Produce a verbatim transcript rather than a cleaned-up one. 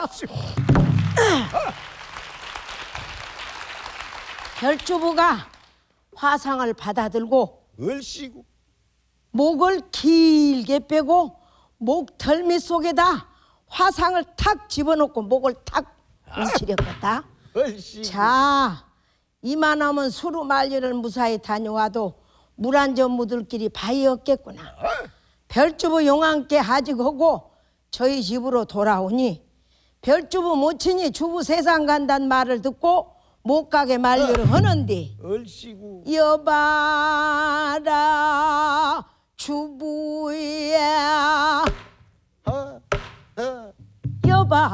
별주부가 화상을 받아들고 얼씨구 목을 길게 빼고 목 덜미 속에다 화상을 탁 집어넣고 목을 탁 움츠렸겠다. 얼씨구 자, 이만하면 수루말리를 무사히 다녀와도 물 한 점 묻을 길이 바위 없겠구나. 별주부 용왕께 하직하고 저희 집으로 돌아오니 별주부 모친이 주부 세상 간다는 말을 듣고 못 가게 만류를 하는데 얼씨구 여봐라 주부야 아, 아. 여봐